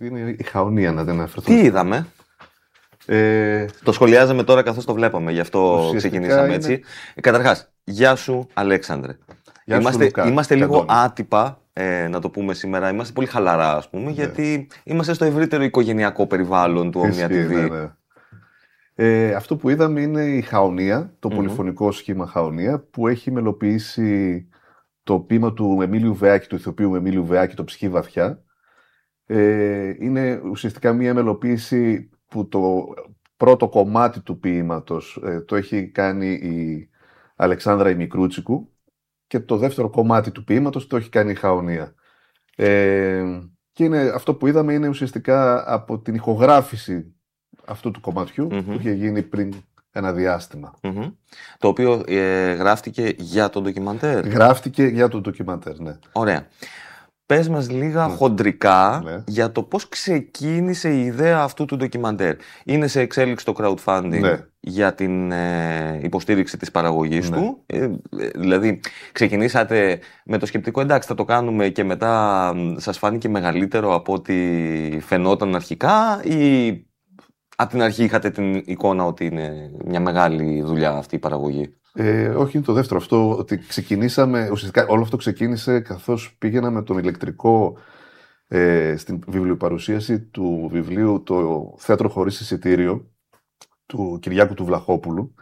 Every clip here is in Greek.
γιατί είναι η Χαονία, να δεν αναφερθώ. Τι είδαμε? Το σχολιάζαμε τώρα καθώς το βλέπαμε, γι' αυτό ξεκινήσαμε είναι... έτσι. Καταρχάς, γεια σου Αλέξανδρε. Είμαστε λίγο άτυπα, να το πούμε σήμερα. Είμαστε πολύ χαλαρά, ας πούμε, γιατί είμαστε στο ευρύτερο οικογενειακό περιβάλλον του Omnia TV. Αυτό που είδαμε είναι η Χαονία, το πολυφωνικό σχήμα Χαονία, που έχει μελοποιήσει το ποίημα του Εμίλιου Βεάκη, του ηθοποιού Εμίλιου Βεάκη, το «Ψυχή βαθιά». Είναι ουσιαστικά μία μελοποίηση που το πρώτο κομμάτι του ποίηματος το έχει κάνει η Αλεξάνδρα η Μικρούτσικου και το δεύτερο κομμάτι του ποίηματος το έχει κάνει η Χαονία. Και αυτό που είδαμε είναι ουσιαστικά από την ηχογράφηση αυτού του κομματιού που είχε γίνει πριν ένα διάστημα. Το οποίο γράφτηκε για το ντοκιμαντέρ. Γράφτηκε για το ντοκιμαντέρ, ναι. Ωραία. Πες μας λίγα χοντρικά για το πώς ξεκίνησε η ιδέα αυτού του ντοκιμαντέρ. Είναι σε εξέλιξη το crowdfunding για την υποστήριξη της παραγωγής του. Δηλαδή, ξεκινήσατε με το σκεπτικό, εντάξει, θα το κάνουμε και μετά σας φάνηκε μεγαλύτερο από ό,τι φαινόταν αρχικά, ή από την αρχή είχατε την εικόνα ότι είναι μια μεγάλη δουλειά αυτή η παραγωγή? Όχι, είναι το δεύτερο αυτό, ότι ξεκινήσαμε, ουσιαστικά όλο αυτό ξεκίνησε καθώς πήγαινα με τον ηλεκτρικό στην βιβλιοπαρουσίαση του βιβλίου «Το θέατρο χωρίς εισιτήριο» του Κυριάκου του Βλαχόπουλου,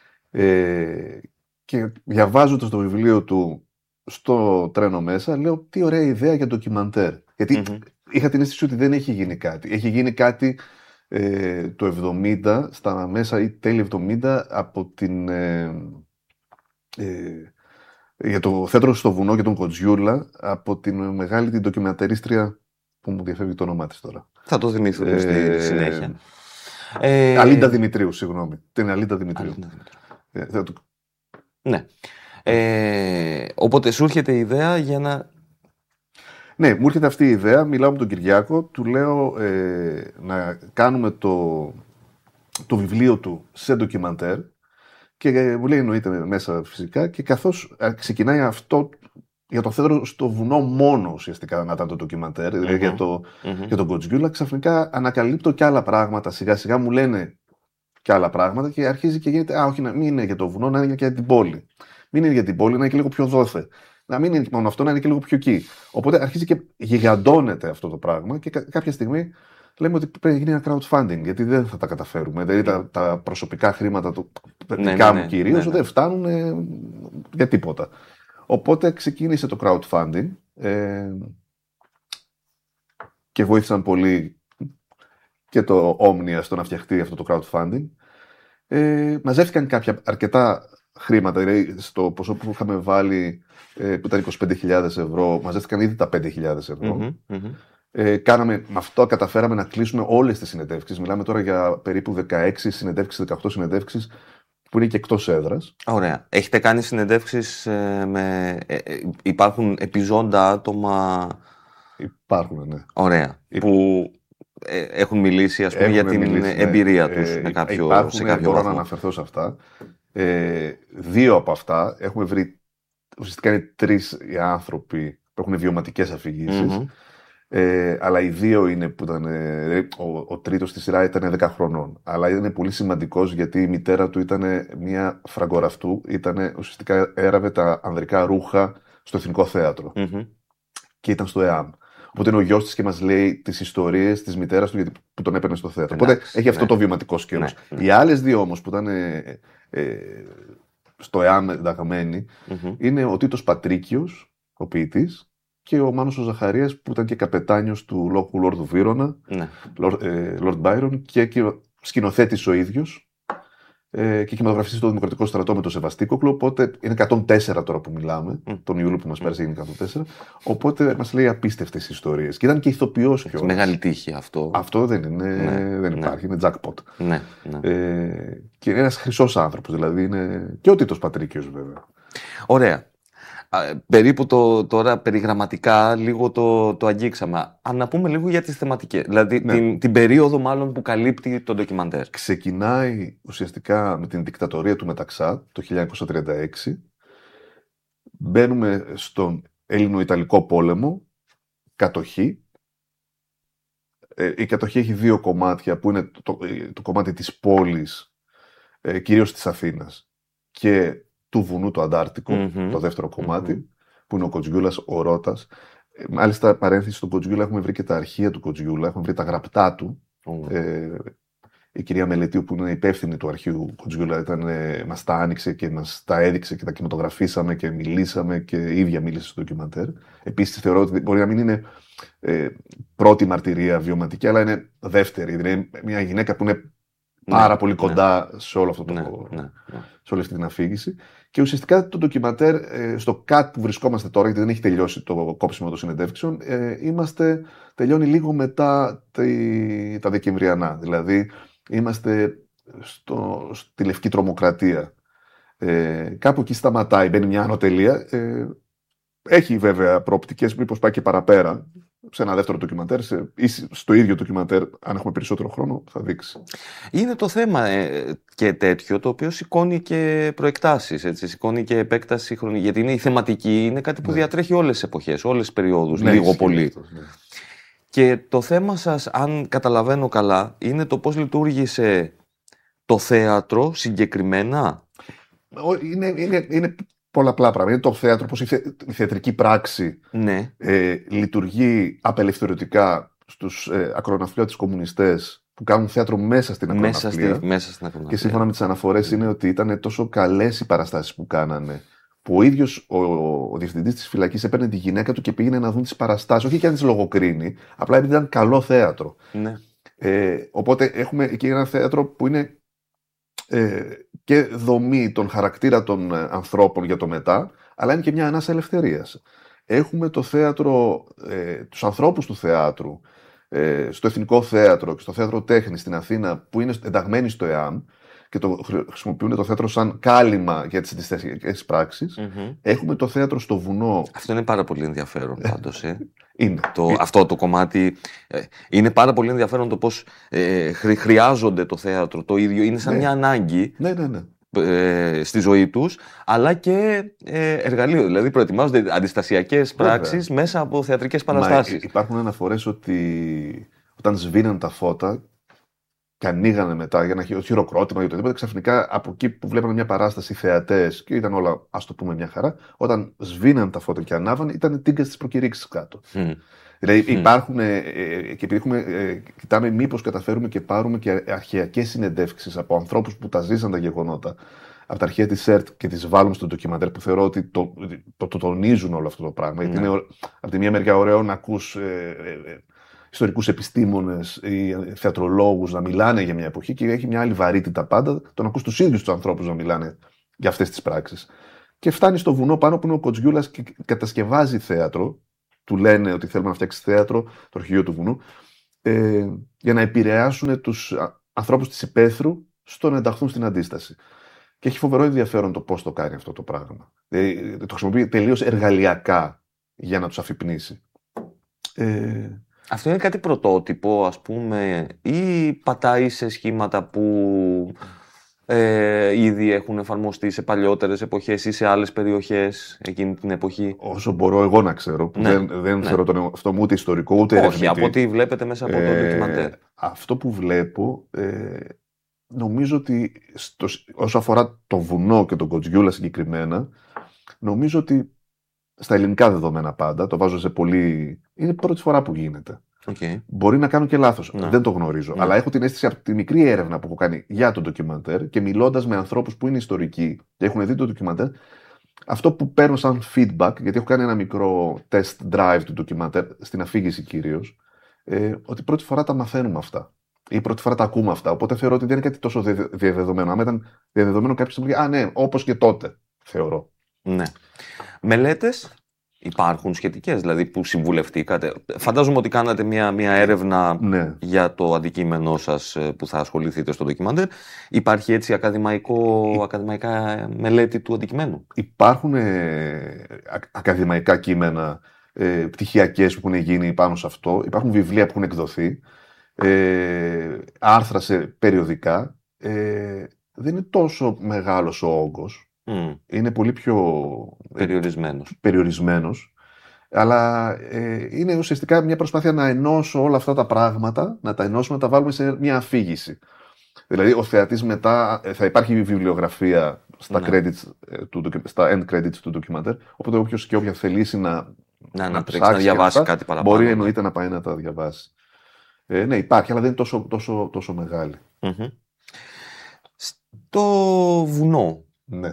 και διαβάζοντας το βιβλίο του στο τρένο μέσα, λέω τι ωραία ιδέα για ντοκιμαντέρ, γιατί είχα την αίσθηση ότι δεν έχει γίνει κάτι. Έχει γίνει κάτι το 70, στα μέσα ή τέλη 70, από την για το θέατρο στο βουνό και τον Κοτζιούλα, από την μεγάλη την ντοκιμαντερίστρια που μου διαφεύγει το όνομά της τώρα. Θα το θυμηθούμε στη συνέχεια. Αλίντα Δημητρίου, συγγνώμη. Την Αλίντα Δημητρίου. Ναι. Οπότε σου έρχεται η ιδέα για να... Ναι, μου έρχεται αυτή η ιδέα, μιλάω με τον Κυριάκο, του λέω να κάνουμε το βιβλίο του σε ντοκιμαντέρ και μου λέει εννοείται μέσα φυσικά, και καθώς ξεκινάει αυτό για το θέατρο στο βουνό μόνο ουσιαστικά να ήταν το ντοκιμαντέρ, δηλαδή για τον Κοτζιούλα, ξαφνικά ανακαλύπτω και άλλα πράγματα, σιγά σιγά μου λένε και άλλα πράγματα και αρχίζει και γίνεται, όχι, μην είναι για το βουνό, να είναι και για την πόλη. Μην είναι για την πόλη, να είναι και λίγο πιο δόθε. Να μην είναι μόνο αυτό, να είναι και λίγο πιο εκεί. Οπότε αρχίζει και γιγαντώνεται αυτό το πράγμα και κάποια στιγμή λέμε ότι πρέπει να γίνει ένα crowdfunding, γιατί δεν θα τα καταφέρουμε. Δηλαδή τα προσωπικά χρήματα του δικά μου κυρίως δεν φτάνουν για τίποτα. Οπότε ξεκίνησε το crowdfunding και βοήθησαν πολύ και το Omnia στο να φτιαχτεί αυτό το crowdfunding. Μαζεύτηκαν αρκετά χρήματα, δηλαδή στο ποσό που είχαμε βάλει που ήταν 25.000 ευρώ, μαζεύτηκαν ήδη τα 5.000 ευρώ. Με αυτό καταφέραμε να κλείσουμε όλες τις συνεντεύξεις. Μιλάμε τώρα για περίπου 16 συνεντεύξεις, 18 συνεντεύξεις που είναι και εκτός έδρας. Ωραία. Έχετε κάνει συνεντεύξεις υπάρχουν επιζώντα άτομα? Υπάρχουν, ναι. Ωραία. Που έχουν μιλήσει, ας πούμε, για την εμπειρία τους σε κάποιο βαθμό. Μπορώ να αναφερθώ σε αυτά. Δύο από αυτά έχουμε βρει, ουσιαστικά είναι 3 οι άνθρωποι που έχουν βιωματικές αφηγήσεις. Αλλά οι 2 είναι που ήταν. Ο τρίτος στη σειρά ήταν 10 χρονών. Αλλά είναι πολύ σημαντικός γιατί η μητέρα του ήταν μια φραγκοραυτού. Ουσιαστικά έραβε τα ανδρικά ρούχα στο Εθνικό Θέατρο. Και ήταν στο ΕΑΜ. Οπότε είναι ο γιος της και μας λέει τις ιστορίες της μητέρας του που τον έπαιρνε στο θέατρο. Οπότε έχει αυτό το βιωματικό σκέλος. Οι άλλες 2 όμως που ήταν στο ΕΑΜ ενταγμένοι είναι ο Τίτος Πατρίκιος, ο ποιητής, και ο Μάνος ο Ζαχαρίας που ήταν και καπετάνιος του λόγου Λόρδου Βύρωνα, Lord Byron, και σκηνοθέτης ο ίδιος και κινηματογραφιστής στο Δημοκρατικό Στρατό με τον Σεβαστίκοκλο. Οπότε είναι 104 τώρα που μιλάμε, τον Ιούλιο που μας πέρασε είναι 104. Οπότε μας λέει απίστευτες ιστορίες. Και ήταν και ηθοποιός κιόλας. Μεγάλη τύχη αυτό. Αυτό δεν υπάρχει, είναι jackpot. Και είναι ένας χρυσός άνθρωπος, δηλαδή είναι και ο Τίτος Πατρίκιος βέβαια. Ωραία. Περίπου τώρα περιγραμματικά λίγο το αγγίξαμε. Αν να πούμε λίγο για τις θεματικές, δηλαδή την περίοδο μάλλον που καλύπτει το ντοκιμαντέρ. Ξεκινάει ουσιαστικά με την δικτατορία του Μεταξά το 1936. Μπαίνουμε στον Έλληνο-Ιταλικό πόλεμο, κατοχή. η κατοχή έχει δύο κομμάτια, που είναι το κομμάτι της πόλης, κυρίως της Αθήνας, και του βουνού το Αντάρτικο, το δεύτερο κομμάτι, που είναι ο Κοτζιούλας, ο Ρώτας. Μάλιστα, παρένθεση, στον Κοτζιούλα έχουμε βρει και τα αρχεία του Κοτζιούλα, έχουμε βρει τα γραπτά του. Η κυρία Μελετίου, που είναι υπεύθυνη του αρχείου Κοτζιούλα, μας τα άνοιξε και μας τα έδειξε και τα κινηματογραφήσαμε και μιλήσαμε και η ίδια μίλησε στο ντοκιμαντέρ. Επίσης, θεωρώ ότι μπορεί να μην είναι πρώτη μαρτυρία βιωματική, αλλά είναι δεύτερη. Δηλαδή, μια γυναίκα που είναι πάρα πολύ κοντά σε όλο αυτό σε όλη αυτή την αφήγηση. Και ουσιαστικά το ντοκιμαντέρ, στο cut που βρισκόμαστε τώρα, γιατί δεν έχει τελειώσει το κόψιμο των συνεντεύξεων, τελειώνει λίγο μετά τα Δεκεμβριανά. Δηλαδή, είμαστε στη Λευκή Τρομοκρατία. Κάπου εκεί σταματάει, μπαίνει μια ανωτελεία. Έχει βέβαια προοπτικές, μήπως πάει και παραπέρα σε ένα δεύτερο ντοκιμαντέρ ή στο ίδιο ντοκιμαντέρ, αν έχουμε περισσότερο χρόνο, θα δείξει. Είναι το θέμα και τέτοιο, το οποίο σηκώνει και προεκτάσεις, έτσι, σηκώνει και επέκταση χρονική. Γιατί είναι η θεματική, είναι κάτι που διατρέχει όλες τις εποχές, όλες τις περιόδους, λίγο πολύ. Και το θέμα σας, αν καταλαβαίνω καλά, είναι το πώς λειτουργήσε το θέατρο συγκεκριμένα. Είναι πολλαπλά πράγματα. Είναι το θέατρο, πώς η θεατρική πράξη λειτουργεί απελευθερωτικά στους ακροναυπλιώτες κομμουνιστές που κάνουν θέατρο μέσα στην ακροναυπλία. Και σύμφωνα με τις αναφορές είναι ότι ήταν τόσο καλές οι παραστάσεις που κάνανε, που ο ίδιος ο διευθυντής της φυλακής έπαιρνε τη γυναίκα του και πήγαινε να δουν τις παραστάσεις, όχι και αν τις λογοκρίνει, απλά επειδή ήταν καλό θέατρο. Οπότε έχουμε εκεί ένα θέατρο που είναι και δομή των χαρακτήρα των ανθρώπων για το μετά, αλλά είναι και μια ανάσα ελευθερίας. Έχουμε το θέατρο, τους ανθρώπους του θεάτρου, στο Εθνικό Θέατρο και στο Θέατρο Τέχνης στην Αθήνα, που είναι ενταγμένοι στο ΕΑΜ και χρησιμοποιούν το θέατρο σαν κάλυμα για τις αντιστασιακές πράξεις. Έχουμε το θέατρο στο βουνό. Αυτό είναι πάρα πολύ ενδιαφέρον πάντως. Είναι. Αυτό το κομμάτι είναι πάρα πολύ ενδιαφέρον, το πώς χρειάζονται το θέατρο το ίδιο. Είναι σαν μια ανάγκη στη ζωή τους, αλλά και εργαλείο. Δηλαδή προετοιμάζονται αντιστασιακές πράξεις μέσα από θεατρικές παραστάσεις. Υπάρχουν αναφορές ότι όταν σβήναν τα φώτα και ανοίγανε μετά για ένα χειροκρότημα ή οτιδήποτε, ξαφνικά από εκεί που βλέπανε μια παράσταση θεατές και ήταν όλα, ας το πούμε, μια χαρά, όταν σβήναν τα φώτα και ανάβαν, ήταν τίγκα στις προκηρύξεις κάτω. Δηλαδή υπάρχουν, και επειδή κοιτάμε μήπως καταφέρουμε και πάρουμε και αρχαιακές συνεντεύξεις από ανθρώπους που τα ζήσαν τα γεγονότα, από τα αρχαία της ΕΡΤ, και τις βάλουμε στο ντοκιμαντέρ, που θεωρώ ότι το τονίζουν όλο αυτό το πράγμα. Γιατί είναι από τη μία μεριά ωραίο να ακούς ιστορικούς επιστήμονες ή θεατρολόγους να μιλάνε για μια εποχή, και έχει μια άλλη βαρύτητα πάντα το να ακούς τους ίδιους τους ανθρώπους να μιλάνε για αυτές τις πράξεις. Και φτάνει στο βουνό πάνω, που είναι ο Κοτζιούλας και κατασκευάζει θέατρο. Του λένε ότι θέλουμε να φτιάξει θέατρο, το αρχηγείο του βουνού, για να επηρεάσουν τους ανθρώπους της υπαίθρου στο να ενταχθούν στην αντίσταση. Και έχει φοβερό ενδιαφέρον το πώς το κάνει αυτό το πράγμα. Δηλαδή, το χρησιμοποιεί τελείως εργαλειακά για να τους αφυπνίσει. Αυτό είναι κάτι πρωτότυπο, ας πούμε, ή πατάει σε σχήματα που ήδη έχουν εφαρμοστεί σε παλιότερες εποχές ή σε άλλες περιοχές εκείνη την εποχή? Όσο μπορώ εγώ να ξέρω, που δεν ξέρω τον αυτό μου ούτε ιστορικό ούτε ερευνητή. Όχι, από ό,τι βλέπετε μέσα από το ντοκιμαντέρ. Αυτό που βλέπω, νομίζω ότι όσο αφορά το βουνό και τον Κοτζιούλα συγκεκριμένα, νομίζω ότι στα ελληνικά δεδομένα πάντα, το βάζω σε πολύ. Είναι η πρώτη φορά που γίνεται. Μπορεί να κάνω και λάθος, δεν το γνωρίζω. Αλλά έχω την αίσθηση από τη μικρή έρευνα που έχω κάνει για το ντοκιμαντέρ και μιλώντας με ανθρώπους που είναι ιστορικοί και έχουν δει το ντοκιμαντέρ, αυτό που παίρνω σαν feedback, γιατί έχω κάνει ένα μικρό test drive του ντοκιμαντέρ, στην αφήγηση κυρίως, ότι πρώτη φορά τα μαθαίνουμε αυτά. Ή πρώτη φορά τα ακούμε αυτά. Οπότε θεωρώ ότι δεν είναι κάτι τόσο διαδεδομένο. Αν ήταν διαδεδομένο, κάποιος θα μου λέει, ναι, όπως και τότε, θεωρώ. Ναι. Μελέτες υπάρχουν σχετικές, δηλαδή που συμβουλευτήκατε? Φαντάζομαι ότι κάνατε μια έρευνα για το αντικείμενό σας που θα ασχοληθείτε στο ντοκιμαντέρ. Υπάρχει έτσι ακαδημαϊκά μελέτη του αντικειμένου? Υπάρχουν ακαδημαϊκά κείμενα, πτυχιακές που έχουν γίνει πάνω σε αυτό. Υπάρχουν βιβλία που έχουν εκδοθεί, άρθρα σε περιοδικά. Δεν είναι τόσο μεγάλος ο όγκος. Είναι πολύ πιο περιορισμένος. Αλλά είναι ουσιαστικά μια προσπάθεια να ενώσω όλα αυτά τα πράγματα, να τα ενώσουμε, να τα βάλουμε σε μια αφήγηση. Δηλαδή, ο θεατής μετά θα υπάρχει βιβλιογραφία στα, στα end credits του ντοκιμαντέρ, οπότε όποιος και όποια θελήσει να ψάξει, να διαβάσει κάτι παραπάνω, μπορεί εννοείται να πάει να τα διαβάσει. Ναι, υπάρχει, αλλά δεν είναι τόσο μεγάλη. Mm-hmm. Στο βουνό. Ναι.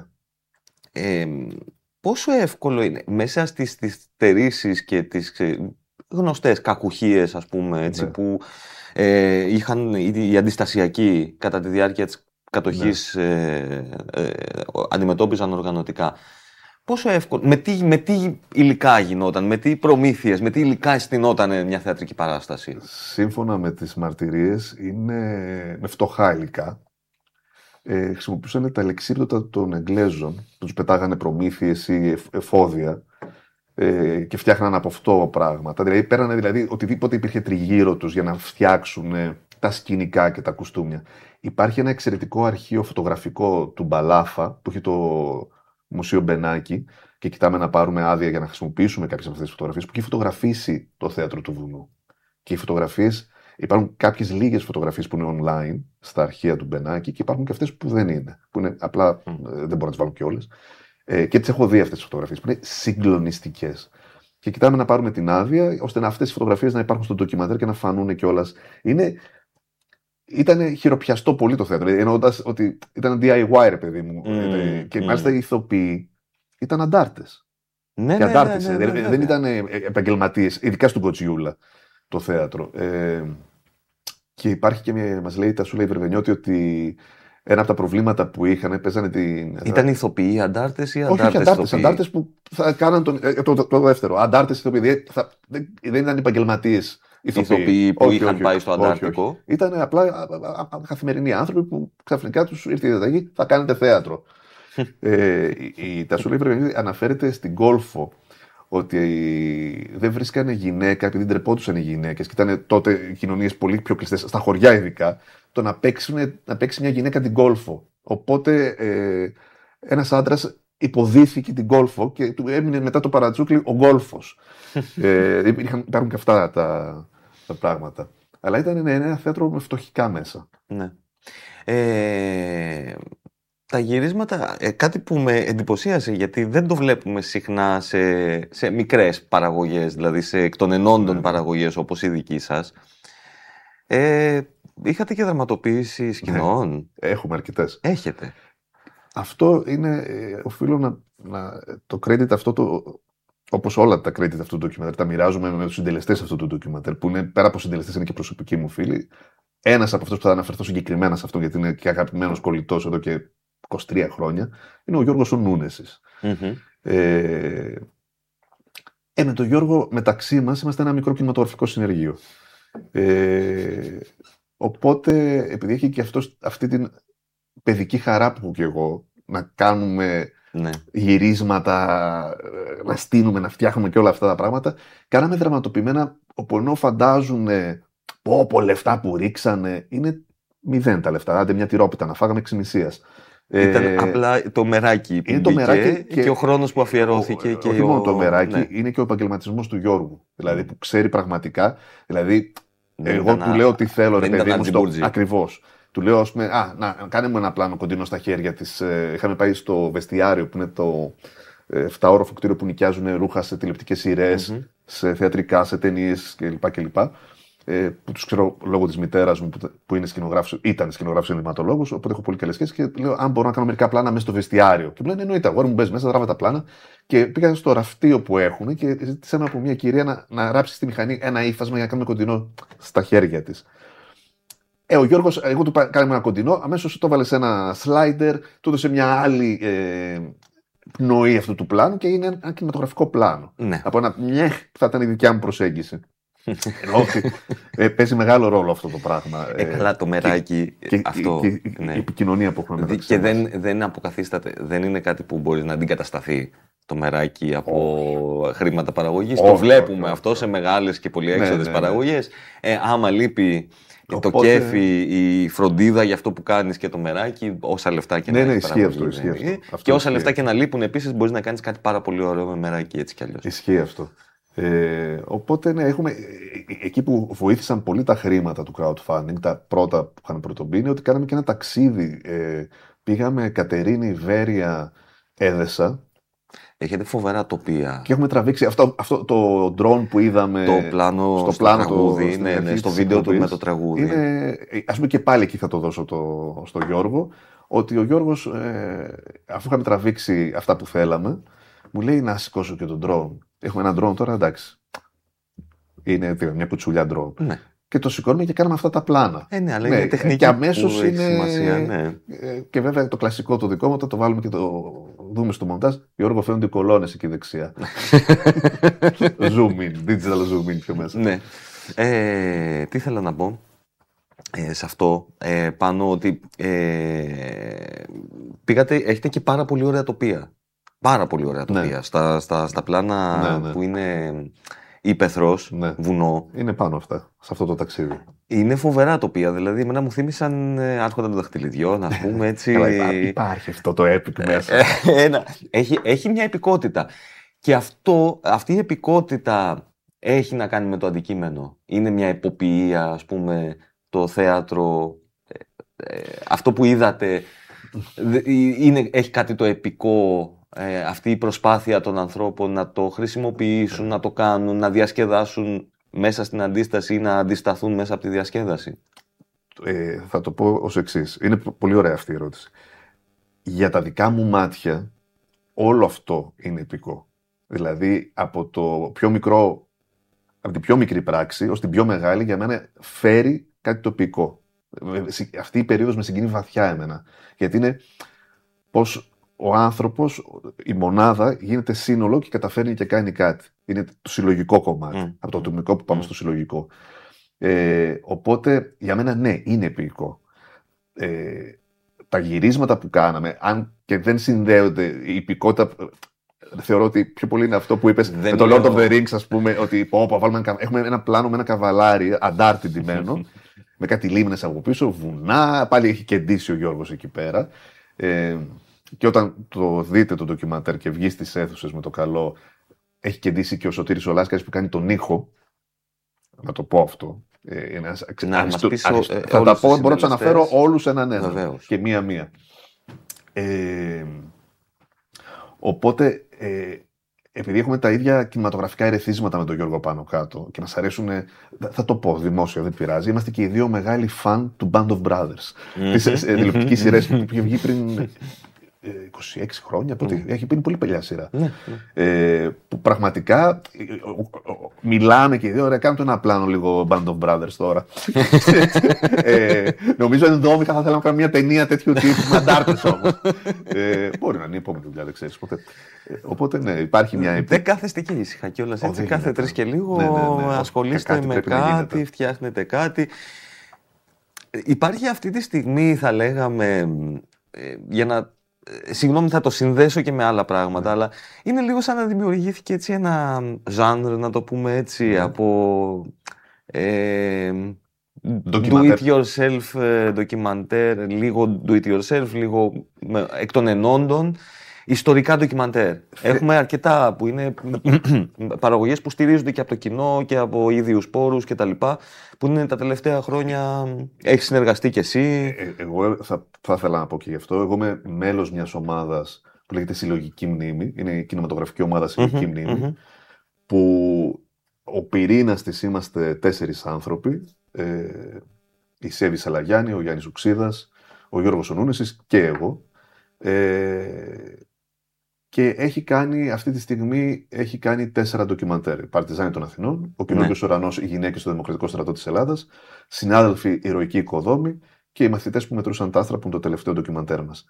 Πόσο εύκολο είναι μέσα στις στερήσεις και τις γνωστές κακουχίες, ας πούμε, έτσι, που είχαν οι αντιστασιακοί κατά τη διάρκεια της κατοχής, αντιμετώπιζαν οργανωτικά. Πόσο εύκολο, με τι υλικά γινόταν, με τι προμήθειες, με τι υλικά αισθηνόταν μια θεατρική παράσταση? Σύμφωνα με τις μαρτυρίες, είναι με φτωχά υλικά. Χρησιμοποιούσαν τα αλεξίπτωτα των Εγγλέζων, τους πετάγανε προμήθειες ή εφόδια και φτιάχναν από αυτό πράγματα. Δηλαδή πέρανε οτιδήποτε υπήρχε τριγύρω τους για να φτιάξουν τα σκηνικά και τα κουστούμια. Υπάρχει ένα εξαιρετικό αρχείο φωτογραφικό του Μπαλάφα που έχει το Μουσείο Μπενάκη και κοιτάμε να πάρουμε άδεια για να χρησιμοποιήσουμε κάποιες από αυτές τις φωτογραφίες που έχει φωτογραφίσει το Θέατρο του Βουνού. Και οι φωτογραφίες, υπάρχουν κάποιες λίγες φωτογραφίες που είναι online στα αρχεία του Μπενάκη και υπάρχουν και αυτές που δεν είναι. Που είναι απλά δεν μπορώ να τις βάλω και όλες. Και τις έχω δει αυτές τις φωτογραφίες που είναι συγκλονιστικές. Και κοιτάμε να πάρουμε την άδεια ώστε αυτές τις φωτογραφίες να υπάρχουν στο ντοκιμαντέρ και να φανούν κιόλας. Ήταν χειροπιαστό πολύ το θέατρο, εννοώντας ότι ήταν DIY, ρε παιδί μου. Και μάλιστα οι ηθοποιοί ήταν αντάρτες. Ναι, και αντάρτες. Δεν ήταν επαγγελματίες, ειδικά στον Κοτσιούλα το θέατρο. Και υπάρχει και μας λέει η Τασούλα Βερβενιώτη ότι ένα από τα προβλήματα που είχαν, παίζανε την. Ήταν ηθοποιοί αντάρτες ή αντάρτες που θα κάναν το δεύτερο. Αντάρτες ηθοποιοί. Δεν ήταν επαγγελματίες ηθοποιοί που είχαν πάει στο Αντάρτικο. Ήταν απλά καθημερινοί άνθρωποι που ξαφνικά τους ήρθε η διαταγή, θα κάνετε θέατρο. Η Τασούλα Βερβενιώτη αναφέρεται στην Κόλφο ότι δεν βρίσκανε γυναίκα, επειδή ντρεπόντουσαν οι γυναίκες και ήταν τότε κοινωνίες πολύ πιο κλειστές, στα χωριά ειδικά, το να παίξει μια γυναίκα την Κόλφο. Οπότε ένας άντρας υποδίθηκε την Κόλφο και του έμεινε μετά το παρατσούκλι ο Γκόλφος. Υπάρχουν και αυτά τα πράγματα. Αλλά ήταν ένα θέατρο με φτωχικά μέσα. Ναι. Τα γυρίσματα, κάτι που με εντυπωσίασε, γιατί δεν το βλέπουμε συχνά σε μικρές παραγωγές, δηλαδή σε εκ των ενόντων παραγωγές όπως η δική σας. Είχατε και δραματοποίηση σκηνών? Ναι, έχουμε αρκετές. Έχετε. Αυτό είναι, οφείλω το credit αυτό, όπως όλα τα credit αυτού του ντοκιμαντέρ, τα μοιράζομαι με τους συντελεστές αυτού του ντοκιμαντέρ, που είναι, πέρα από συντελεστές, είναι και προσωπικοί μου φίλοι. Ένας από αυτούς που θα αναφερθώ συγκεκριμένα σε αυτό, γιατί είναι και αγαπημένος κολλητός εδώ και 23 χρόνια, είναι ο Γιώργος ο Νούνεσης. Με τον Γιώργο μεταξύ μας είμαστε ένα μικρό κινηματογραφικό συνεργείο. Οπότε, επειδή έχει και αυτή την παιδική χαρά που έχω και εγώ, να κάνουμε γυρίσματα, να στείνουμε, να φτιάχνουμε και όλα αυτά τα πράγματα, κάναμε δραματοποιημένα, όπου ενώ φαντάζουν πω λεφτά που ρίξανε, είναι 0 τα λεφτά. Άντε μια τυρόπιτα να φάγαμε εξημισίας. Ήταν απλά το μεράκι που μπήκε και ο χρόνος που αφιερώθηκε. Όχι μόνο το μεράκι, είναι και ο επαγγελματισμός του Γιώργου. Δηλαδή που ξέρει πραγματικά. Δηλαδή, εγώ του λέω τι θέλω, ρε παιδί μου, ακριβώς. Του λέω, ας πούμε, να κάνουμε ένα πλάνο κοντινό στα χέρια της. Είχαμε πάει στο Βεστιάριο, που είναι το 7όροφο κτίριο που νοικιάζουν ρούχα σε τηλεοπτικές σειρές, σε θεατρικά, σε ταινίες κλπ. Που τους ξέρω λόγω της μητέρας μου που ήταν σκηνογράφος ενδυματολόγος, οπότε έχω πολύ καλές σχέσεις και λέω αν μπορώ να κάνω μερικά πλάνα μέσα στο βεστιάριο. Και μου λένε εννοείται, αγόρι μου μπες μέσα, τράβα τα πλάνα. Και πήγα στο ραφτείο που έχουν και ζήτησαμε από μια κυρία να ράψει στη μηχανή ένα ύφασμα για να κάνουμε κοντινό στα χέρια της. Ο Γιώργος, εγώ του κάναμε ένα κοντινό, αμέσως το έβαλε σε ένα slider, του έδωσε μια άλλη πνοή αυτού του πλάνου και είναι ένα κινηματογραφικό πλάνο. Ναι. Από ένα που θα ήταν η δικιά μου προσέγγιση. Παίζει μεγάλο ρόλο αυτό το πράγμα. Καλά, το μεράκι. Αυτό, η επικοινωνία που έχουμε μεταξύ και δεν αποκαθίσταται, δεν είναι κάτι που μπορεί να αντικατασταθεί το μεράκι από χρήματα παραγωγής. Το βλέπουμε αυτό σε μεγάλες και πολυέξοδες παραγωγές. Άμα λείπει το κέφι, η φροντίδα για αυτό που κάνεις και το μεράκι, όσα λεφτά και να έχεις. Ισχύει αυτό. Και όσα λεφτά και να λείπουν, επίσης μπορείς να κάνεις κάτι πάρα πολύ ωραίο με μεράκι έτσι κι αλλιώς. Ισχύει αυτό. Οπότε ναι, έχουμε εκεί που βοήθησαν πολύ τα χρήματα του crowdfunding, τα πρώτα που είχαν πρωτομπεί, ότι κάναμε και ένα ταξίδι. Πήγαμε Κατερίνη, Βέρεια, Έδεσα. Έχετε φοβερά τοπία. Και έχουμε τραβήξει αυτό το drone που είδαμε. Το πλάνο στο τραγούδι, στο βίντεο του με το τραγούδι. Είναι, ας πούμε και πάλι εκεί θα το δώσω στο Γιώργο, ότι ο Γιώργος, αφού είχαμε τραβήξει αυτά που θέλαμε, μου λέει να σηκώσω και τον drone. Έχουμε ένα drone τώρα, εντάξει. Είναι μια κουτσουλιά drone. Ναι. Και το σηκώνουμε και κάνουμε αυτά τα πλάνα. Ναι, αλλά είναι τεχνική και αμέσως που είναι σημασία, ναι. Και βέβαια το κλασικό το δικό μου, το βάλουμε και το δούμε στο μοντάζ. Γιώργο, φαίνονται οι κολόνες εκεί δεξιά. Zoom in, digital zoom in πιο μέσα. Ναι. Τι ήθελα να πω σε αυτό, πάνω ότι πήγατε, έχετε και πάρα πολύ ωραία τοπία. Πάρα πολύ ωραία τοπία. Ναι. Στα πλάνα που είναι ύπαιθρος, βουνό. Είναι πάνω αυτά, σε αυτό το ταξίδι. Είναι φοβερά τοπία. Δηλαδή, εμένα μου θύμισαν Άρχοντα των Δαχτυλιδιών, ας πούμε έτσι. Υπάρχει αυτό το epic μέσα. Έχει μια επικότητα. Και αυτή η επικότητα έχει να κάνει με το αντικείμενο. Είναι μια εποποιία, ας πούμε, το θέατρο. Αυτό που είδατε έχει κάτι το επικό. Αυτή η προσπάθεια των ανθρώπων να το χρησιμοποιήσουν, να το κάνουν, να διασκεδάσουν μέσα στην αντίσταση ή να αντισταθούν μέσα από τη διασκέδαση. Θα το πω ως εξής. Είναι πολύ ωραία αυτή η ερώτηση. Για τα δικά μου μάτια, όλο αυτό είναι επικό. Δηλαδή, από το πιο μικρό, από την πιο μικρή πράξη ως την πιο μεγάλη, για μένα φέρει κάτι τοπικό. Αυτή η περίοδος με συγκινεί βαθιά εμένα. Γιατί είναι πως ο άνθρωπος, η μονάδα, γίνεται σύνολο και καταφέρνει και κάνει κάτι. Είναι το συλλογικό κομμάτι. Από το ατομικό που πάμε στο συλλογικό. Οπότε, για μένα, ναι, είναι επικό. Τα γυρίσματα που κάναμε, αν και δεν συνδέονται, η επικότητα, θεωρώ ότι πιο πολύ είναι αυτό που είπες με το Lord of the Rings, ας πούμε, ότι έχουμε ένα πλάνο με ένα καβαλάρι, αντάρτη ντυμένο, με κάτι λίμνες από πίσω, βουνά, πάλι έχει κεντήσει ο Γιώργος εκεί πέρα. Και όταν το δείτε το ντοκιμαντέρ και βγει στις αίθουσες με το καλό, έχει κεντήσει και ο Σωτήρης ο Λάσκαρης που κάνει τον ήχο. Να το πω αυτό. Θα τα πω, μπορώ να τους αναφέρω όλους έναν και μία-μία. Οπότε, επειδή έχουμε τα ίδια κινηματογραφικά ερεθίσματα με τον Γιώργο πάνω κάτω και μας αρέσουν, θα το πω δημόσια, δεν πειράζει, είμαστε και οι δύο μεγάλοι φαν του Band of Brothers. Της τηλεοπτικής σειράς που είχε βγει πριν 26 χρόνια, έχει πει πολύ παλιά σειρά. Που πραγματικά μιλάμε και οι δύο, κάνουμε ένα πλάνο λίγο Band of Brothers τώρα. Νομίζω ενδόμηκα θα θέλαμε να κάνουμε μια ταινία τέτοιου τύπου, με αντάρτες όμως. Μπορεί να είναι η επόμενη δουλειά, δεν ξέρεις ποτέ. Οπότε ναι, υπάρχει μια. Δεν κάθεστε και ήσυχα κιόλας, έτσι. Κάθε 3 και λίγο ασχολείστε με κάτι, φτιάχνετε κάτι. Υπάρχει αυτή τη στιγμή, θα λέγαμε, για να. Συγγνώμη, θα το συνδέσω και με άλλα πράγματα, αλλά είναι λίγο σαν να δημιουργήθηκε έτσι ένα ζάνρ, να το πούμε έτσι, από do-it-yourself ντοκιμαντέρ, λίγο do-it-yourself, λίγο εκ των ενόντων, ιστορικά ντοκιμαντέρ. Έχουμε αρκετά που είναι παραγωγές που στηρίζονται και από το κοινό και από ίδιους πόρους κτλ. Που είναι τα τελευταία χρόνια. Έχεις συνεργαστεί κι εσύ. Εγώ θα ήθελα να πω και γι' αυτό. Εγώ είμαι μέλος μιας ομάδας που λέγεται Συλλογική Μνήμη. Είναι η κινηματογραφική ομάδα Συλλογική Μνήμη. Που ο πυρήνας της είμαστε 4 άνθρωποι. Η Σέβη Σαλαγιάννη, ο Γιάννης Ουξίδας, ο Γιώργος Ονούνεσης και εγώ. Και έχει κάνει, αυτή τη στιγμή, 4 ντοκιμαντέρ. Η Παρτιζάνη των Αθηνών, Ο Καινούργιος Ουρανός, οι γυναίκες στο Δημοκρατικό Στρατό της Ελλάδας, Συνάδελφοι, ηρωικοί οικοδόμοι και οι μαθητές που μετρούσαν τα άστρα, που είναι το τελευταίο ντοκιμαντέρ μας.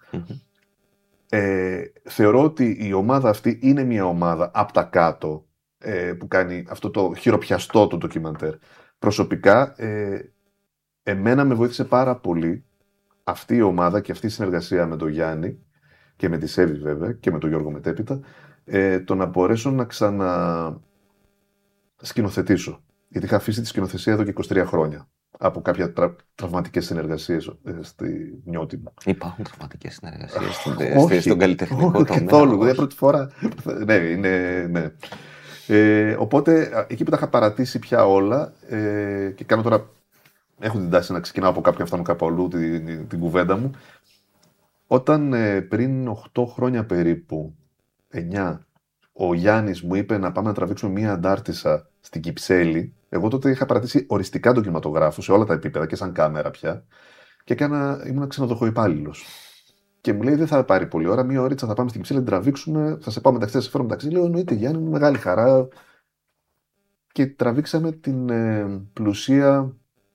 Θεωρώ ότι η ομάδα αυτή είναι μια ομάδα απ' τα κάτω που κάνει αυτό το χειροπιαστό του ντοκιμαντέρ. Προσωπικά, εμένα με βοήθησε πάρα πολύ αυτή η ομάδα και αυτή η συνεργασία με τον Γιάννη και με τη Σέβη βέβαια και με τον Γιώργο μετέπειτα, το να μπορέσω να ξανασκηνοθετήσω. Γιατί είχα αφήσει τη σκηνοθεσία εδώ και 23 χρόνια από κάποια τραυματικές συνεργασίες στη νιώτη μου. Υπάρχουν τραυματικές συνεργασίες στον καλλιτεχνικό τομέα? Καθόλου, δεν πρώτη φορά. Ναι. Οπότε εκεί που τα είχα παρατήσει πια όλα και κάνω τώρα. Έχω την τάση να ξεκινάω από κάποιον, φτάνω κάπου αλλού την κουβέντα μου. Όταν πριν 8 χρόνια περίπου, 9, ο Γιάννης μου είπε να πάμε να τραβήξουμε μία αντάρτισσα στην Κυψέλη, εγώ τότε είχα παρατήσει οριστικά τον κινηματογράφο σε όλα τα επίπεδα και σαν κάμερα πια και ήμουν ξενοδοχοϊπάλληλος. Και μου λέει: δεν θα πάρει πολλή ώρα, μία ώριτσα θα πάμε στην Κυψέλη να τραβήξουμε, θα σε πάω μεταξύ, θα σε φέρω μεταξύ. Λέω: εννοείται Γιάννη, με μεγάλη χαρά. Και τραβήξαμε την πλουσία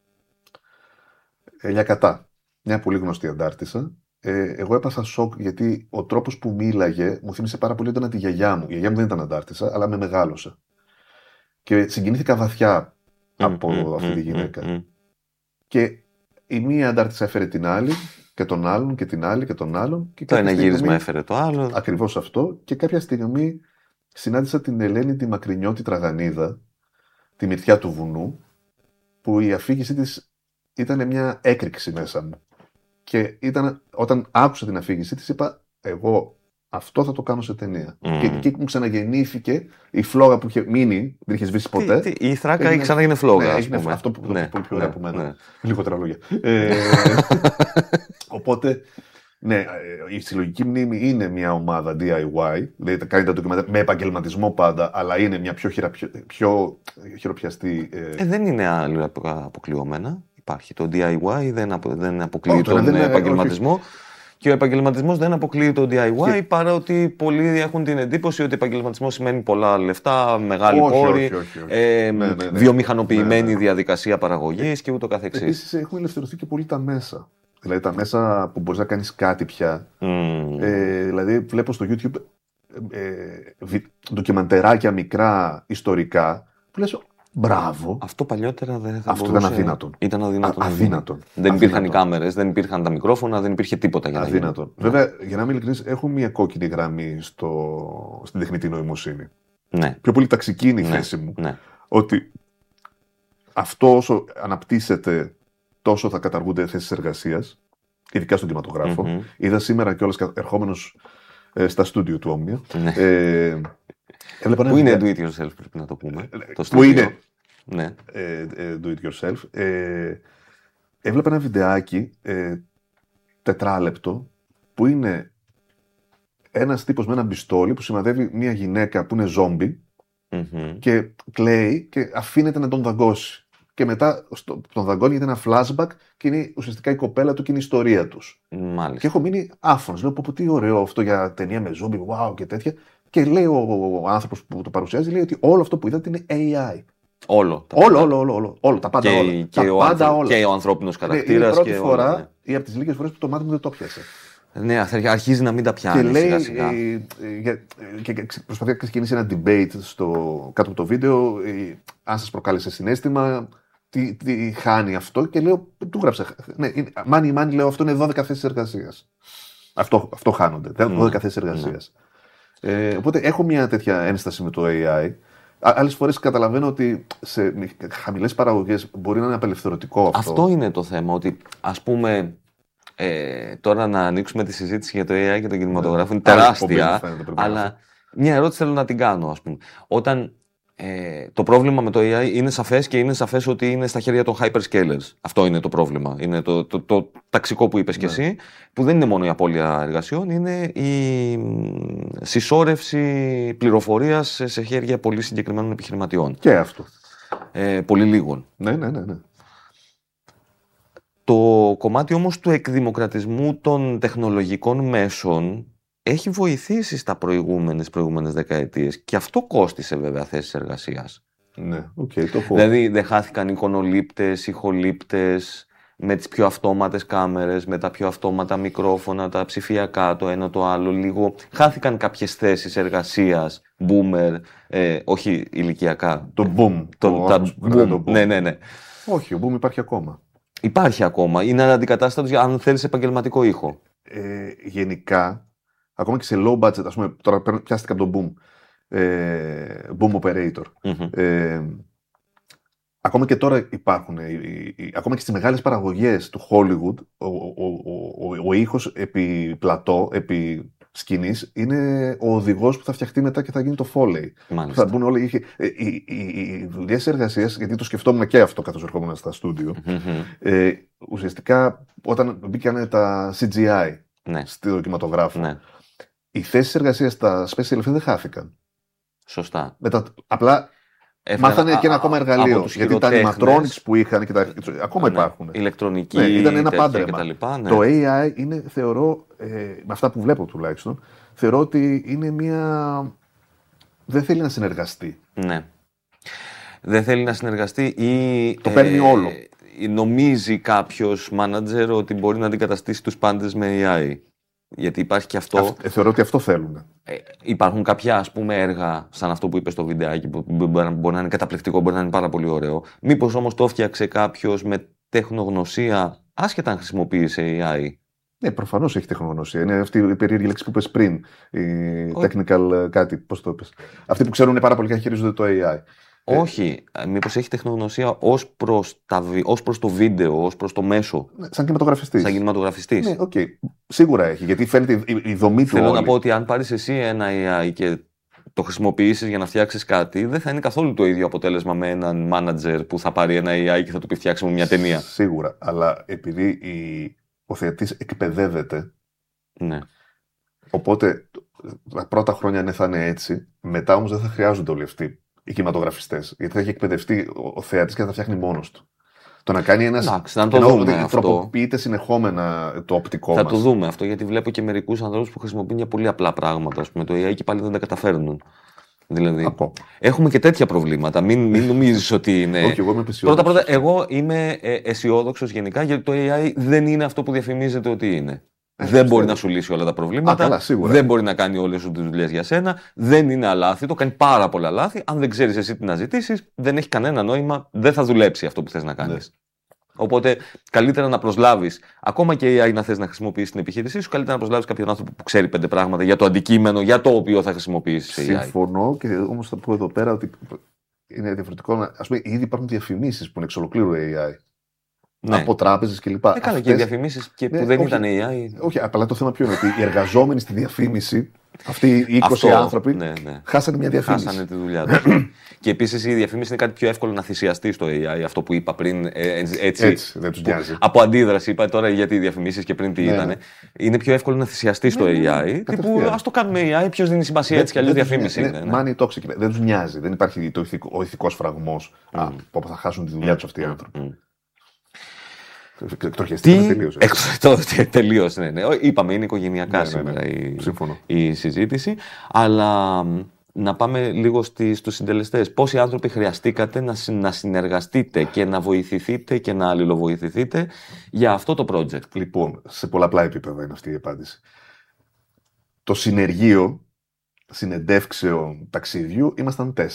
Ελιακατά. Μια πολύ γνωστή αντάρτισσα. Εγώ έπαθα σοκ γιατί ο τρόπος που μίλαγε μου θύμισε πάρα πολύ έντονα τη γιαγιά μου. Η γιαγιά μου δεν ήταν αντάρτισσα, αλλά με μεγάλωσε. Και συγκινήθηκα βαθιά από αυτή τη γυναίκα. Και η μία αντάρτισσα έφερε την άλλη, και τον άλλον, και την άλλη, και τον άλλον. Και το ένα γύρισμα έφερε το άλλο. Ακριβώς αυτό. Και κάποια στιγμή συνάντησα την Ελένη τη Μακρινιώτη Τραγανίδα, τη μυτιά του βουνού, που η αφήγησή της ήταν μια έκρηξη μέσα μου. Και όταν άκουσα την αφήγησή της, είπα: εγώ αυτό θα το κάνω σε ταινία. Και εκεί μου ξαναγεννήθηκε η φλόγα που είχε μείνει, δεν είχε σβήσει ποτέ. Η θράκα ξαναγίνει φλόγα. Ναι, αυτό που είναι πολύ πιο ωραία από μένα. Λιγότερα λόγια. Οπότε, ναι, η συλλογική μνήμη είναι μια ομάδα DIY, δηλαδή κάνει τα ντοκιμαντέρ με επαγγελματισμό πάντα, αλλά είναι μια πιο χειροπιαστή. Δεν είναι άλλο αποκλειωμένα. Υπάρχει το DIY, δεν αποκλείει τον επαγγελματισμό. Και ο επαγγελματισμός δεν αποκλείει το DIY, παρότι πολλοί έχουν την εντύπωση ότι επαγγελματισμός σημαίνει πολλά λεφτά, μεγάλη πόρη, βιομηχανοποιημένη διαδικασία παραγωγής και ούτω καθεξής. Επίσης έχουν ελευθερωθεί και πολύ τα μέσα. Δηλαδή τα μέσα που μπορείς να κάνεις κάτι πια. Δηλαδή βλέπω στο YouTube ντοκιμαντεράκια μικρά ιστορικά που λες: μπράβο. Αυτό παλιότερα δεν θα αυτό ήταν αδύνατον. Ήταν αδύνατον. Δεν υπήρχαν οι κάμερες, δεν υπήρχαν τα μικρόφωνα, δεν υπήρχε τίποτα για να γίνει. Αδύνατον. Βέβαια, για να είμαι ειλικρινής, έχω μια κόκκινη γραμμή στην τεχνητή νοημοσύνη. Ναι. Πιο πολύ ταξική είναι η θέση μου. Ναι. Ότι αυτό όσο αναπτύσσεται, τόσο θα καταργούνται θέσεις εργασίας, ειδικά στον κινηματογράφο. Είδα σήμερα κιόλας ερχόμενος στα στούντιο του Όμνια. Πού είναι do it yourself, πρέπει να το πούμε. Πού είναι ναι. Do it yourself. Έβλεπα ένα βιντεάκι 4 λεπτό που είναι ένας τύπος με ένα μπιστόλι που σημαδεύει μια γυναίκα που είναι ζόμπι και κλαίει και αφήνεται να τον δαγκώσει. Και μετά τον δαγκώνει γιατί είναι ένα flashback και είναι ουσιαστικά η κοπέλα του και είναι η ιστορία τους. Μάλιστα. Και έχω μείνει άφωνος. Λέω: πω τι ωραίο αυτό για ταινία με ζόμπι, wow και τέτοια. Και λέει ο άνθρωπος που το παρουσιάζει, λέει ότι όλο αυτό που είδατε είναι AI. Όλο. Τα πάντα όλα. Και ο ανθρώπινος χαρακτήρας. Είναι η πρώτη φορά ή από τις λίγες φορές που το μάτι μου δεν το πιάσε. Ναι, αρχίζει να μην τα πιάνει. Και λέει, και προσπαθεί να ξεκινήσει ένα debate κάτω από το βίντεο, αν σας προκάλεσε συναίσθημα, τι χάνει αυτό. Και λέω, του γράψα. Ναι, μάνι, λέω, αυτό είναι 12 θέσεις εργασίας. Αυτό χάνονται. 12 θέσεις εργασίας. Οπότε έχω μια τέτοια ένσταση με το AI. Άλλες φορές καταλαβαίνω ότι σε χαμηλές παραγωγές μπορεί να είναι απελευθερωτικό αυτό. Αυτό είναι το θέμα, ότι ας πούμε τώρα να ανοίξουμε τη συζήτηση για το AI και τον κινηματογράφο είναι τεράστια, αλλά μια ερώτηση θέλω να την κάνω, ας πούμε. Όταν το πρόβλημα με το AI είναι σαφές και είναι σαφές ότι είναι στα χέρια των hyperscalers. Αυτό είναι το πρόβλημα. Είναι το ταξικό που είπες και εσύ, που δεν είναι μόνο η απώλεια εργασιών, είναι η συσσόρευση πληροφορίας σε χέρια πολύ συγκεκριμένων επιχειρηματιών. Και αυτό. Πολύ λίγων. Ναι. Το κομμάτι όμως του εκδημοκρατισμού των τεχνολογικών μέσων έχει βοηθήσει στα προηγούμενες δεκαετίες και αυτό κόστισε βέβαια θέσεις εργασίας. Ναι, το έχω. Δηλαδή δεν χάθηκαν εικονολήπτες, ηχολήπτες με τις πιο αυτόματες κάμερες, με τα πιο αυτόματα μικρόφωνα, τα ψηφιακά, το ένα το άλλο, λίγο. Χάθηκαν κάποιες θέσεις εργασίας, boomer, όχι ηλικιακά. Το boom. Boom. Ναι. Όχι, ο boom υπάρχει ακόμα. Υπάρχει ακόμα. Είναι αντικατάστατος αν θέλεις επαγγελματικό ήχο. Γενικά, ακόμα και σε low budget, ας πούμε, τώρα πιάστηκα από τον boom operator. Ακόμα και τώρα υπάρχουν, ακόμα και στις μεγάλες παραγωγές του Hollywood, ο ήχος επί πλατό, επί σκηνής είναι ο οδηγός που θα φτιαχτεί μετά και θα γίνει το Foley. Θα μπουν όλοι. Οι δουλειές εργασίας, γιατί το σκεφτόμουν και αυτό καθώς ερχόμουν στα στούντιο. Ουσιαστικά όταν μπήκαν τα CGI στο κινηματογράφο, οι θέσεις εργασίας στα special effects δεν χάθηκαν. Σωστά. Απλά μάθανε και ένα ακόμα εργαλείο. Γιατί τα animatronics που είχαν και ακόμα υπάρχουν. Ηλεκτρονική. Ήταν ένα πάντρεμα. Το AI είναι, θεωρώ, με αυτά που βλέπω τουλάχιστον, θεωρώ ότι είναι μια. Δεν θέλει να συνεργαστεί. Ναι. Δεν θέλει να συνεργαστεί ή. Το παίρνει όλο. Νομίζει κάποιος manager ότι μπορεί να αντικαταστήσει τους πάντες με AI. Γιατί υπάρχει και αυτό. Θεωρώ ότι αυτό θέλουν. Υπάρχουν κάποια, ας πούμε, έργα σαν αυτό που είπε στο βιντεάκι που μπορεί να είναι καταπληκτικό, μπορεί να είναι πάρα πολύ ωραίο. Μήπως όμως το έφτιαξε κάποιος με τεχνογνωσία, άσχετα αν χρησιμοποίησε AI. Ναι, προφανώς έχει τεχνογνωσία. Είναι αυτή η περίεργη λέξη που είπες πριν. Η technical κάτι, πώς το είπες. Αυτοί που ξέρουν πάρα πολύ και χειρίζονται το AI. Όχι. Μήπως έχει τεχνογνωσία ως προς το βίντεο, ως προς το μέσο. Σαν κινηματογραφιστής. Ναι, okay. Σίγουρα έχει, γιατί φαίνεται η δομή του. Θέλω να πω ότι αν πάρεις εσύ ένα AI και το χρησιμοποιήσεις για να φτιάξεις κάτι, δεν θα είναι καθόλου το ίδιο αποτέλεσμα με έναν manager που θα πάρει ένα AI και θα του πει φτιάξουμε μια ταινία. Σίγουρα. Αλλά επειδή ο θεατής εκπαιδεύεται. Ναι. Οπότε τα πρώτα χρόνια ναι, θα είναι έτσι. Μετά όμως δεν θα χρειάζονται όλοι αυτοί οι κινηματογραφιστές. Γιατί θα έχει εκπαιδευτεί ο θεατής και θα τα φτιάχνει μόνος του. Το να κάνει ένας. Εντάξει, να το δούμε αυτό. Τροποποιείται συνεχόμενα το οπτικό μας. Θα το δούμε αυτό, γιατί βλέπω και μερικούς ανθρώπους που χρησιμοποιούν για πολύ απλά πράγματα. Ας πούμε, το AI και πάλι δεν τα καταφέρνουν. Δηλαδή, έχουμε και τέτοια προβλήματα. Μην νομίζεις ότι είναι. Όχι, εγώ είμαι αισιόδοξος. Πρώτα, εγώ είμαι αισιόδοξος γενικά, γιατί το AI δεν είναι αυτό που διαφημίζεται ότι είναι. Δεν μπορεί να σου λύσει όλα τα προβλήματα. Δεν μπορεί να κάνει όλες τις δουλειές για σένα. Δεν είναι αλάθητο. Κάνει πάρα πολλά λάθη. Αν δεν ξέρεις εσύ τι να ζητήσεις, δεν έχει κανένα νόημα. Δεν θα δουλέψει αυτό που θες να κάνεις. Ναι. Οπότε, καλύτερα να προσλάβεις, ακόμα και AI να θες να χρησιμοποιήσεις την επιχείρησή σου, καλύτερα να προσλάβεις κάποιον άνθρωπο που ξέρει 5 πράγματα για το αντικείμενο για το οποίο θα χρησιμοποιήσεις AI. Συμφωνώ, και όμως θα πω εδώ πέρα ότι είναι διαφορετικό. Ας πούμε, ήδη υπάρχουν διαφημίσεις που είναι εξ ολοκλήρου AI. Ναι. Από τράπεζες κλπ. Έκανε και διαφημίσεις και που δεν ήταν AI. Όχι, απλά το θέμα ποιο είναι ότι οι εργαζόμενοι στη διαφήμιση, αυτοί οι 20 άνθρωποι, χάσανε μια διαφήμιση. Χάσανε τη δουλειά τους. Και επίσης η διαφήμιση είναι κάτι πιο εύκολο να θυσιαστεί στο AI. Αυτό που είπα πριν. Έτσι δεν τους νοιάζει. Από αντίδραση, είπα τώρα γιατί οι διαφημίσεις και πριν τι ήταν. Είναι πιο εύκολο να θυσιαστεί στο AI. Τύπου ας το κάνουμε AI, ποιος δίνει σημασία έτσι κι αλλιώς διαφήμιση είναι. Money toxic. Δεν τους νοιάζει. Δεν υπάρχει ο ηθικός φραγμός που θα χάσουν τη δουλειά τους αυτοί οι άνθρωποι. Τελείως, ναι. Είπαμε, είναι οικογενειακά σήμερα η συζήτηση. Αλλά να πάμε λίγο στους συντελεστές. Πόσοι άνθρωποι χρειαστήκατε να συνεργαστείτε και να βοηθηθείτε και να αλληλοβοηθηθείτε για αυτό το project? Λοιπόν, σε πολλαπλά επίπεδα είναι αυτή η απάντηση. Το συνεργείο συνεντεύξεων ταξιδιού ήμασταν 4.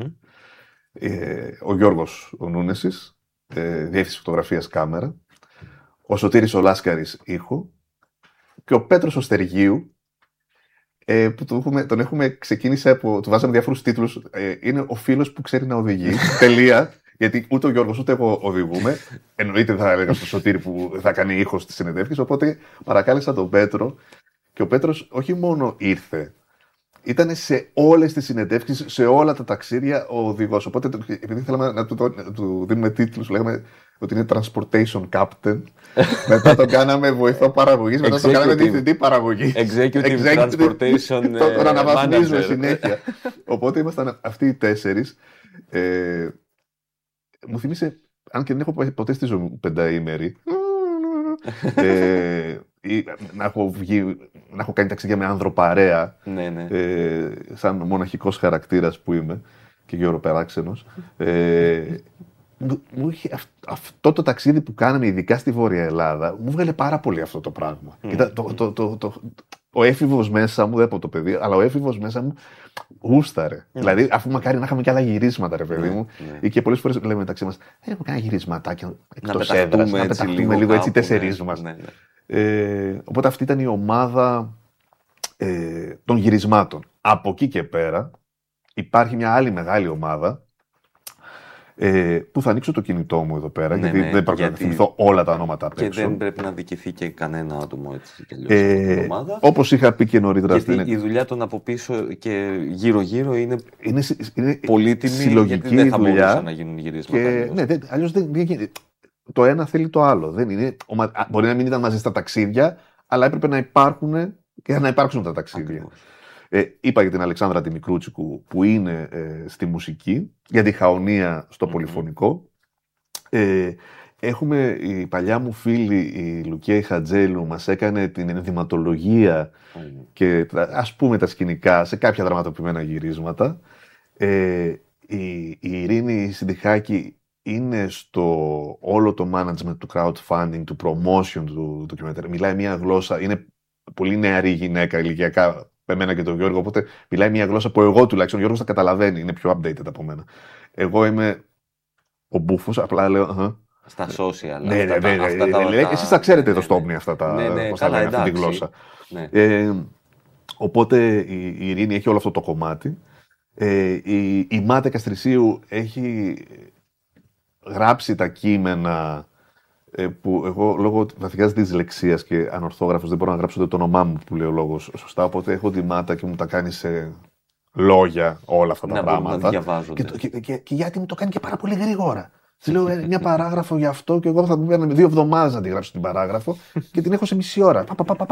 Ο Γιώργος ο Νούνεσης, διεύθυνση φωτογραφίας κάμερα, ο Σωτήρης ο Λάσκαρης ήχο και ο Πέτρος ο Στεργίου, που τον έχουμε ξεκίνησε του βάζαμε διάφορους τίτλους, είναι ο φίλος που ξέρει να οδηγεί, τελεία, γιατί ούτε ο Γιώργος ούτε εγώ οδηγούμε, εννοείται θα έλεγα στο Σωτήρη που θα κάνει ήχο στις συνεντεύξεις, οπότε παρακάλεσα τον Πέτρο και ο Πέτρος όχι μόνο ήρθε, ήταν σε όλες τις συνεντεύξεις, σε όλα τα ταξίδια ο οδηγός. Οπότε, επειδή θέλαμε να του δίνουμε τίτλους, λέγαμε ότι είναι Transportation Captain. Μετά τον κάναμε βοηθό παραγωγής, μετά τον κάναμε διευθυντή παραγωγής. Executive Transportation Manager. Τον αναβαθμίζουμε συνέχεια. Οπότε ήμασταν αυτοί οι 4. Μου θύμισε, αν και δεν έχω ποτέ στη ζωή μου πενταήμερη, να έχω κάνει ταξίδια με ανδροπαρέα, σαν μοναχικός χαρακτήρας που είμαι και γεωροπεράξενος. Αυτό το ταξίδι που κάναμε, ειδικά στη Βόρεια Ελλάδα, μου βγάλε πάρα πολύ αυτό το πράγμα. Ο έφηβος μέσα μου, δεν πω το παιδί, αλλά ο έφηβος μέσα μου γούσταρε. Δηλαδή, αφού μακάρι να είχαμε και άλλα γυρίσματα, ρε παιδί μου, ή και πολλές φορές λέμε μεταξύ μας, έχουμε κάνει γυρισματάκια εκτός έδρας, να πεταχτούμε λίγο έτσι 4 μας. Οπότε αυτή ήταν η ομάδα των γυρισμάτων. Από εκεί και πέρα υπάρχει μια άλλη μεγάλη ομάδα Που θα ανοίξω το κινητό μου εδώ πέρα, γιατί δεν πρέπει να θυμηθώ όλα τα ονόματα απ' έξω. Και δεν πρέπει να δικηθεί και κανένα άτομο έτσι κι αλλιώς στην ομάδα. Όπως είχα πει και νωρίτερα. Γιατί η δουλειά των από πίσω και γύρω-γύρω είναι πολύτιμη, γιατί δεν θα μπορούσαν να γίνουν γυρίσματα. Ναι, αλλιώς δεν γίνεται. Το ένα θέλει το άλλο. Μπορεί να μην ήταν μαζί στα ταξίδια, αλλά έπρεπε να υπάρχουν και να υπάρξουν τα ταξίδια. Είπα για την Αλεξάνδρα τη Μικρούτσικου που είναι στη μουσική, για τη Χαονία στο πολυφωνικό. Έχουμε η παλιά μου φίλη η Λουκία Χατζέλου, μας έκανε την ενδυματολογία και ας πούμε τα σκηνικά σε κάποια δραματοποιημένα γυρίσματα. Η Ειρήνη Συντιχάκη είναι στο όλο το management του crowdfunding, του promotion του ντοκιμαντέρ. Μιλάει μια γλώσσα, είναι πολύ νεαρή γυναίκα ηλικιακά, εμένα και τον Γιώργο, οπότε μιλάει μια γλώσσα που εγώ τουλάχιστον, ο Γιώργος τα καταλαβαίνει, είναι πιο updated από μένα. Εγώ είμαι ο μπούφος, απλά λέω στα social. Ναι, εσείς τα ξέρετε εδώ στο Όμνη αυτά τα αυτή τη γλώσσα. Οπότε η Ειρήνη έχει όλο αυτό το κομμάτι. Η Μάτε Καστρισίου έχει γράψει τα κείμενα που εγώ λόγω βαθιάς δυσλεξίας και ανορθόγραφος δεν μπορώ να γράψω το όνομά μου που λέει ο λόγος σωστά, οπότε έχω τη Μάτα και μου τα κάνει σε λόγια όλα αυτά τα πράγματα. Και γιατί μου το κάνει και πάρα πολύ γρήγορα. Της λέω μια παράγραφο γι' αυτό και εγώ θα μου πέρανε 2 εβδομάδες να τη γράψω την παράγραφο και την έχω σε μισή ώρα.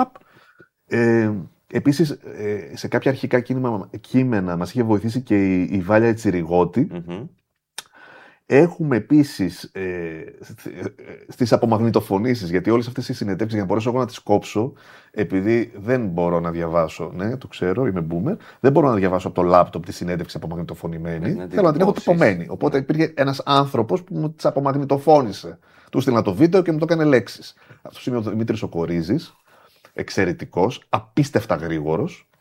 Επίσης, σε κάποια αρχικά κείμενα μας είχε βοηθήσει και η Βάλια Τσιριγώτη. Έχουμε επίσης στις απομαγνητοφωνήσεις, γιατί όλες αυτές οι συνεντεύξεις, για να μπορέσω εγώ να τις κόψω, επειδή δεν μπορώ να διαβάσω, ναι, το ξέρω, είμαι boomer, δεν μπορώ να διαβάσω από το λάπτοπ τη συνέντευξη απομαγνητοφωνημένη, θέλω να την έχω τυπωμένη. Οπότε υπήρχε ένας άνθρωπος που μου τις απομαγνητοφώνησε. Του στείλα το βίντεο και μου το έκανε λέξεις. Αυτός είναι ο Δημήτρης ο Κορίζης, εξαιρετικός, απίστευτα γρήγορος.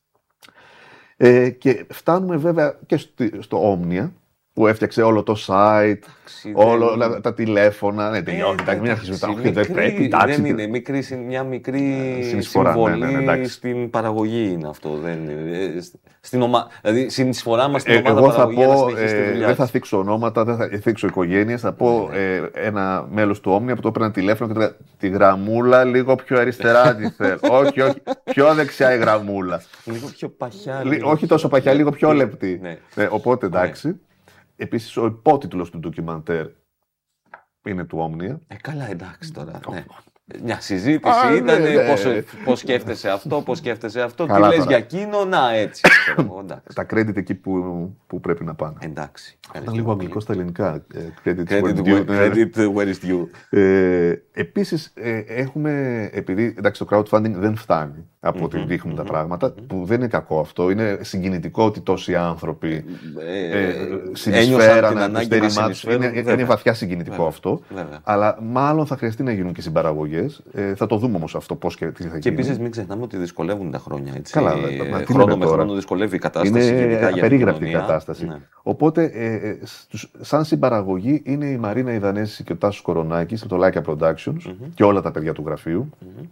Και φτάνουμε βέβαια και στο Όμνια, που έφτιαξε όλο το site, όλα τα τηλέφωνα. Ναι, τελειώνει. Μην αρχίσουμε τα όχι, δεν πρέπει. Δεν είναι μια μικρή συμβολή στην παραγωγή είναι αυτό. Δηλαδή, συνεισφορά μας στην ομάδα παραγωγή. Εγώ θα πω, δεν θα θίξω ονόματα, δεν θα θίξω οικογένειες. Θα πω ένα μέλος του Όμνια που το έπαιρνε τηλέφωνο και τη γραμμούλα λίγο πιο αριστερά τη θέλω. Όχι, πιο δεξιά η γραμμούλα. Λίγο πιο παχιά. Όχι τόσο παχιά, λίγο πιο λεπτή. Οπότε εντάξει. Επίσης, ο υπότιτλος του ντοκιμαντέρ είναι του Όμνια. Καλά, εντάξει τώρα. Ναι. Μια συζήτηση ήταν πώς σκέφτεσαι αυτό, πώς σκέφτεσαι αυτό. Τι λες για εκείνο, να έτσι. Τα credit εκεί που πρέπει να πάνε. Εντάξει. Ήταν λίγο αγγλικό στα ελληνικά. Credit where is due. Επίσης, έχουμε, επειδή εντάξει, το crowdfunding δεν φτάνει από ό,τι δείχνουν τα πράγματα, που δεν είναι κακό αυτό. Είναι συγκινητικό ότι τόσοι άνθρωποι συνεισφέραν. Είναι βαθιά συγκινητικό αυτό. Αλλά μάλλον θα χρειαστεί να γίνουν και συμπαραγωγές. Θα το δούμε όμως αυτό πώς και τι θα γίνει. Και επίσης μην ξεχνάμε ότι δυσκολεύουν τα χρόνια. Έτσι. Καλά, χρόνο με χρόνο δυσκολεύει η κατάσταση. Είναι απερίγραπτη η κατάσταση. Οπότε, σαν συμπαραγωγή είναι η Μαρίνα Ιδανέση και ο Τάσος Κορονάκης από το Laika Productions και όλα τα παιδιά του γραφείου.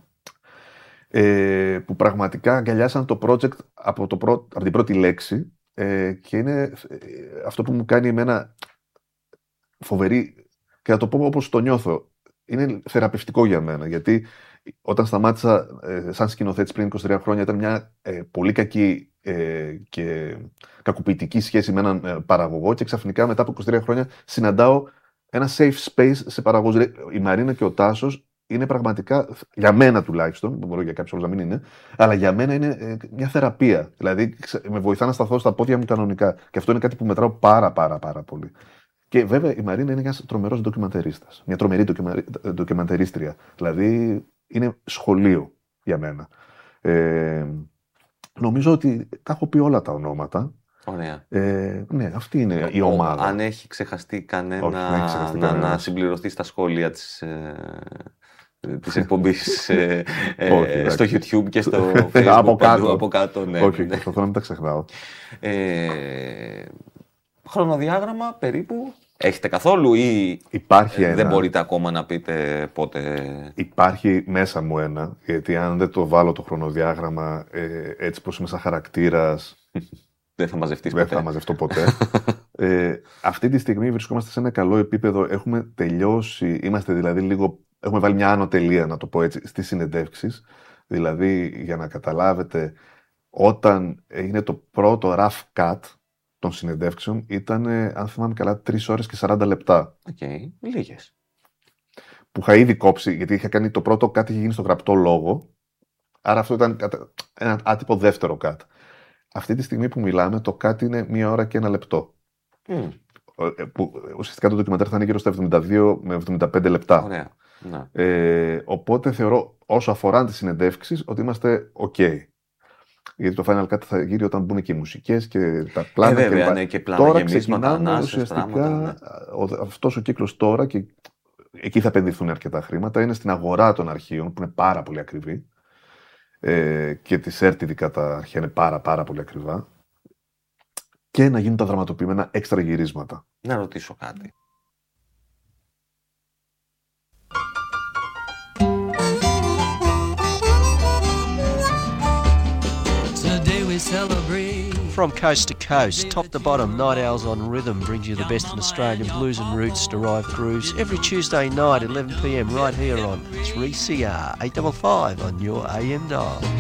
Που πραγματικά αγκαλιάσαν το project από την πρώτη λέξη και είναι αυτό που μου κάνει εμένα φοβερή, και θα το πω όπως το νιώθω, είναι θεραπευτικό για μένα, γιατί όταν σταμάτησα σαν σκηνοθέτης πριν 23 χρόνια ήταν μια πολύ κακή και κακοποιητική σχέση με έναν παραγωγό και ξαφνικά μετά από 23 χρόνια συναντάω ένα safe space σε παραγωγούς. Η Μαρίνα και ο Τάσος είναι πραγματικά, για μένα τουλάχιστον, δεν μπορώ για κάποιους άλλους να μην είναι, αλλά για μένα είναι μια θεραπεία. Δηλαδή με βοηθά να σταθώ στα πόδια μου κανονικά. Και αυτό είναι κάτι που μετράω πάρα πολύ. Και βέβαια η Μαρίνα είναι ένας τρομερός ντοκιμαντερίστας. Μια τρομερή ντοκιμαντερίστρια. Δηλαδή είναι σχολείο για μένα. Νομίζω ότι τα έχω πει όλα τα ονόματα. Ωραία. Ναι, αυτή είναι η ομάδα. Αν έχει ξεχαστεί κανένα να συμπληρωθεί στα σχόλια της εκπομπής στο YouTube και στο Facebook από κάτω. Ναι, όχι, προσπαθώ να μην τα ξεχνάω. Χρονοδιάγραμμα περίπου έχετε καθόλου ή δεν μπορείτε ακόμα να πείτε πότε? Υπάρχει μέσα μου ένα, γιατί αν δεν το βάλω το χρονοδιάγραμμα έτσι πως είμαι σαν χαρακτήρας δεν θα μαζευτείς ποτέ. Δεν θα μαζευτώ ποτέ. Αυτή τη στιγμή βρισκόμαστε σε ένα καλό επίπεδο. Έχουμε τελειώσει, είμαστε δηλαδή λίγο. Έχουμε βάλει μια άνω τελεία, να το πω έτσι, στις συνεντεύξεις. Δηλαδή, για να καταλάβετε, όταν έγινε το πρώτο rough cut των συνεντεύξεων, ήταν, αν θυμάμαι καλά, 3 ώρες και 40 λεπτά. Λίγες. Που είχα ήδη κόψει, γιατί είχα κάνει το πρώτο cut, είχε γίνει στο γραπτό λόγο. Άρα αυτό ήταν ένα άτυπο δεύτερο cut. Αυτή τη στιγμή που μιλάμε, το cut είναι 1 ώρα και 1 λεπτό. Που ουσιαστικά το ντοκιμαντέρ θα είναι γύρω στα 72 με 75 λεπτά. Ωραία. Οπότε θεωρώ, όσο αφορά τις συνεντεύξεις, ότι είμαστε OK. Γιατί το Final Cut θα γύρει όταν μπουν και οι μουσικές και τα πλάνα. Βέβαια, ναι, και πλάνα τώρα γεμίσματα, ξεκινάμε ουσιαστικά αυτός ο κύκλος τώρα, και εκεί θα επενδυθούν αρκετά χρήματα, είναι στην αγορά των αρχείων, που είναι πάρα πολύ ακριβή. Και τη ΕΡΤ ειδικά τα αρχαία είναι πάρα πολύ ακριβά. Και να γίνουν τα δραματοποιημένα έξτρα γυρίσματα. Να ρωτήσω κάτι. From coast to coast, top to bottom, Night Owls on Rhythm brings you the best in Australian blues and roots derived grooves every Tuesday night, 11 p.m, right here on 3CR 855 on your AM dial.